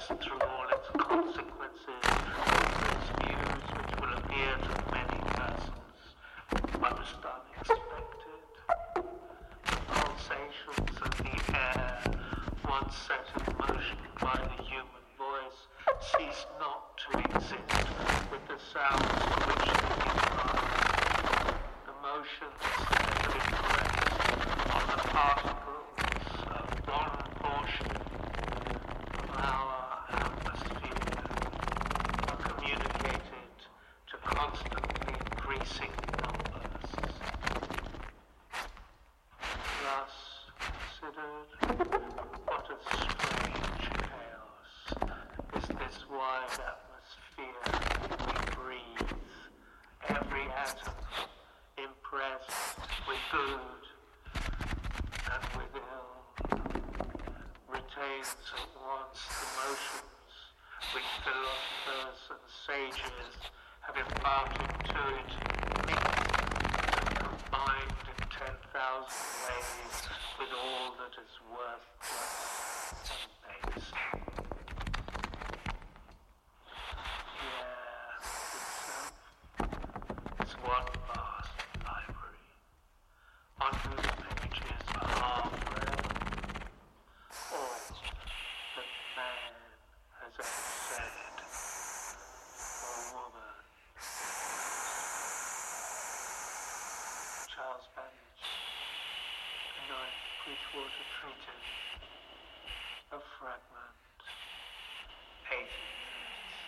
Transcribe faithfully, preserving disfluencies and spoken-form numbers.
through all its consequences, its views which will appear to many persons most unexpected. Pulsations of the air, once set in motion by the human voice, cease not to exist with the sounds to which they give rise. The motions that have impressed on the particles of one portion of our atmosphere are communicated to constantly increasing numbers. Thus considered, what a strange chaos is this wide atmosphere we breathe, every atom impressed with good and with ill, retains at once the motions which philosophers and sages have imparted to it, mixed and combined in ten thousand ways with all that is worthless and base. The air itself is one vast library, on whose pages are half-read all that man has ever said, or woman. Charles Babbage, The Ninth Bridgewater Treatise, a fragment.